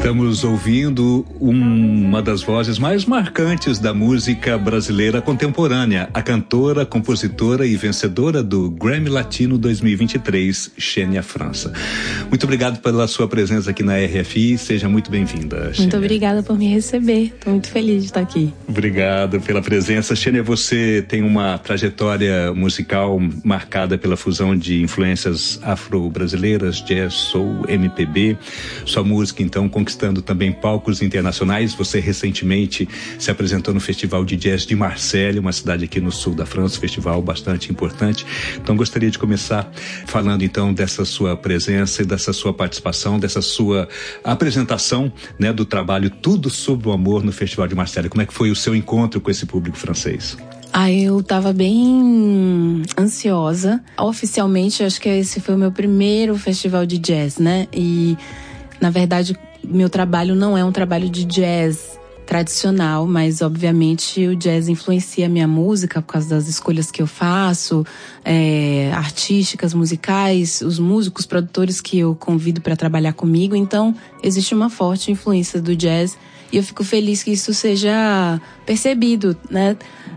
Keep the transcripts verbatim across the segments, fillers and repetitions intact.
Estamos ouvindo uma das vozes mais marcantes da música brasileira contemporânea, a cantora, compositora e vencedora do Grammy Latino dois mil e vinte e três, Xenia França. Muito obrigado pela sua presença aqui na R F I, seja muito bem-vinda, Xenia. Muito obrigada por me receber, estou muito feliz de estar aqui. Obrigado pela presença. Xenia, você tem uma trajetória musical marcada pela fusão de influências afro-brasileiras, jazz, soul, M P B. Sua música, então, conquistando também palcos internacionais. Você recentemente se apresentou no Festival de Jazz de Marseille, uma cidade aqui no sul da França, um festival bastante importante. Então, gostaria de começar falando, então, dessa sua presença e dessa sua participação, dessa sua apresentação, né, do trabalho Tudo Sobre o Amor no Festival de Marseille. Como é que foi o seu encontro com esse público francês? Ah, eu tava bem ansiosa. Oficialmente, acho que esse foi o meu primeiro festival de jazz, né? E, na verdade, meu trabalho não é um trabalho de jazz tradicional, mas, obviamente, o jazz influencia a minha música por causa das escolhas que eu faço, é, artísticas, musicais, os músicos, produtores que eu convido para trabalhar comigo. Então, existe uma forte influência do jazz e eu fico feliz que isso seja percebido, né?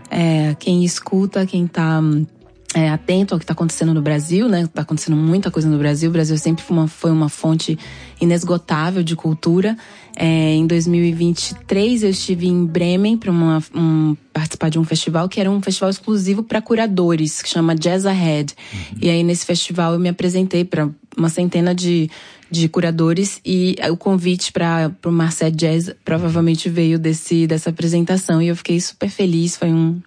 É, quem escuta, quem tá é, atento ao que está acontecendo no Brasil, né? Tá acontecendo muita coisa no Brasil. O Brasil sempre foi uma, foi uma fonte inesgotável de cultura. É, em dois mil e vinte e três eu estive em Bremen para um, participar de um festival que era um festival exclusivo para curadores, que chama Jazz Ahead. Uhum. E aí nesse festival eu me apresentei para uma centena de, de curadores e o convite para o Marseille Jazz provavelmente veio desse, dessa apresentação e eu fiquei super feliz, foi um...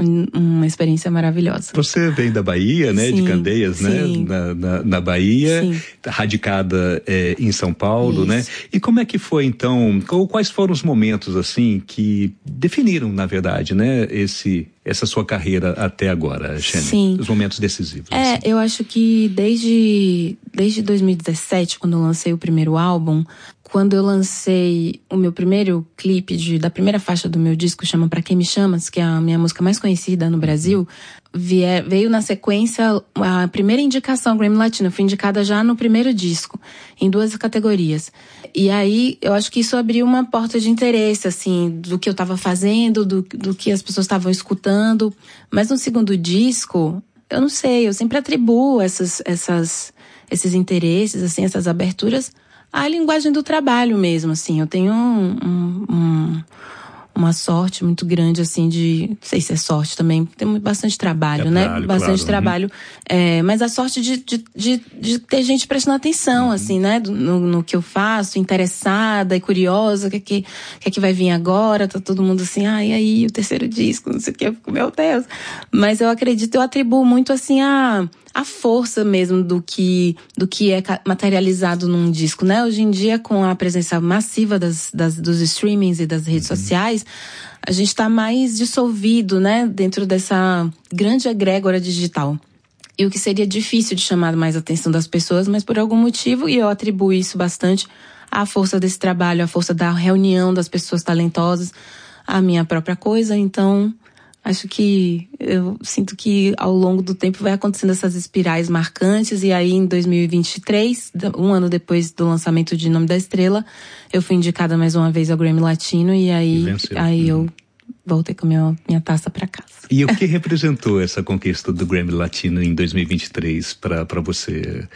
uma experiência maravilhosa. Você vem da Bahia, né? Sim, de Candeias, né? Na, na, na Bahia, sim. Radicada é, em São Paulo, isso. Né? E como é que foi, então, quais foram os momentos, assim, que definiram, na verdade, né? Esse, essa sua carreira até agora, Xenia? Sim. Os momentos decisivos. É, assim. Eu acho que desde, desde dois mil e dezessete, quando eu lancei o primeiro álbum, quando eu lancei o meu primeiro clipe de, da primeira faixa do meu disco, chama Pra Quem Me Chamas, que é a minha música mais conhecida no Brasil, vier, veio na sequência a primeira indicação ao Grammy Latino. Eu fui indicada já no primeiro disco, em duas categorias. E aí, eu acho que isso abriu uma porta de interesse, assim, do que eu tava fazendo, do, do que as pessoas estavam escutando. Mas no segundo disco, eu não sei, eu sempre atribuo essas, essas, esses interesses, assim, essas aberturas a linguagem do trabalho mesmo, assim. Eu tenho um, um, um, uma sorte muito grande, assim, de... Não sei se é sorte também, tem bastante trabalho, é né? Trabalho, bastante claro, trabalho. Né? É, mas a sorte de, de, de, de ter gente prestando atenção, uhum. assim, né? No, no que eu faço, interessada e curiosa, o que, que, que é que vai vir agora? Tá todo mundo assim, ah, e aí, o terceiro disco, não sei o que, meu Deus. Mas eu acredito, eu atribuo muito, assim, a... a força mesmo do que, do que é materializado num disco, né? Hoje em dia, com a presença massiva das, das, dos streamings e das redes uhum. sociais, a gente está mais dissolvido, né? Dentro dessa grande egrégora digital. E o que seria difícil de chamar mais a atenção das pessoas, mas por algum motivo, e eu atribuo isso bastante à força desse trabalho, à força da reunião das pessoas talentosas, à minha própria coisa, então... Acho que eu sinto que ao longo do tempo vai acontecendo essas espirais marcantes e aí em dois mil e vinte e três, um ano depois do lançamento de Nome da Estrela, eu fui indicada mais uma vez ao Grammy Latino e aí, e aí eu voltei com a minha, minha taça para casa. E o que representou essa conquista do Grammy Latino em dois mil e vinte e três para para você?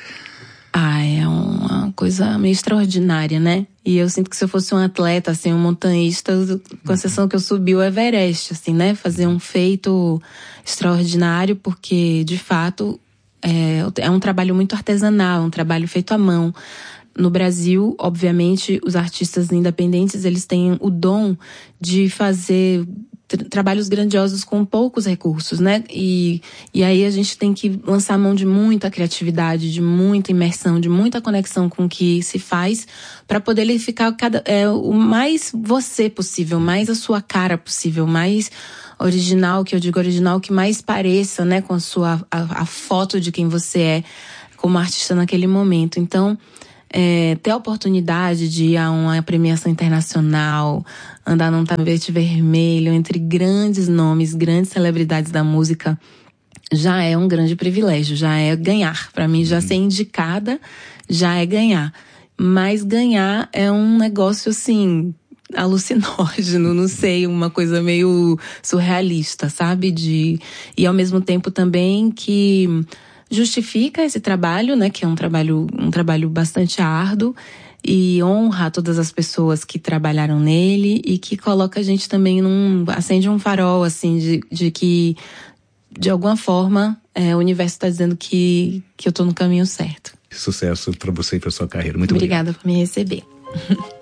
Ah, é uma coisa meio extraordinária, né? E eu sinto que se eu fosse um atleta, assim, um montanhista, com a exceção que eu subi o Everest, assim, né? Fazer um feito extraordinário, porque, de fato, é, é um trabalho muito artesanal, um trabalho feito à mão. No Brasil, obviamente, os artistas independentes, eles têm o dom de fazer... trabalhos grandiosos com poucos recursos, né? E, e aí a gente tem que lançar a mão de muita criatividade, de muita imersão, de muita conexão com o que se faz, para poder ele ficar cada, é, o mais você possível, mais a sua cara possível, mais original, que eu digo original, que mais pareça, né, com a sua a, a foto de quem você é como artista naquele momento. Então, É, ter a oportunidade de ir a uma premiação internacional, andar num tapete vermelho entre grandes nomes, grandes celebridades da música, já é um grande privilégio, já é ganhar. Para mim, já ser indicada, já é ganhar. mas ganhar é um negócio assim, alucinógeno, não sei, uma coisa meio surrealista, sabe? De, e ao mesmo tempo também que justifica esse trabalho, né? Que é um trabalho, um trabalho bastante árduo e honra todas as pessoas que trabalharam nele e que coloca a gente também num, acende um farol, assim, de, de que de alguma forma é, o universo está dizendo que, que eu tô no caminho certo. Sucesso para você e para sua carreira. Muito obrigada obrigado. por me receber.